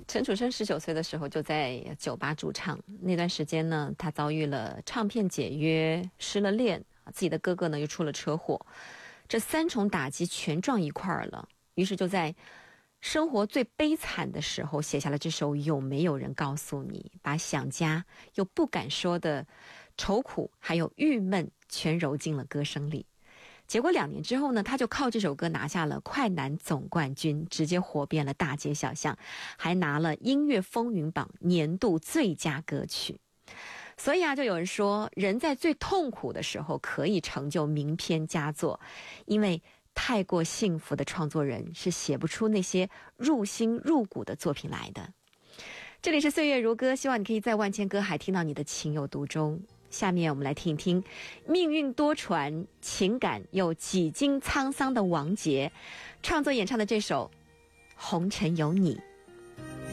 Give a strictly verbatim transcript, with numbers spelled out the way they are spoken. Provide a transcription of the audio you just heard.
陈楚生十九岁的时候就在酒吧驻唱，那段时间呢，他遭遇了唱片解约、失了恋，自己的哥哥呢又出了车祸，这三重打击全撞一块儿了。于是就在生活最悲惨的时候写下了这首《有没有人告诉你》，把想家又不敢说的愁苦还有郁闷全揉进了歌声里。结果两年之后呢，他就靠这首歌拿下了快男总冠军，直接火遍了大街小巷，还拿了音乐风云榜年度最佳歌曲。所以啊，就有人说，人在最痛苦的时候可以成就名篇佳作，因为太过幸福的创作人是写不出那些入心入骨的作品来的。这里是岁月如歌，希望你可以在万千歌海听到你的情有独钟。下面我们来听一听命运多舛、情感又几经沧桑的王杰创作演唱的这首《红尘有你》。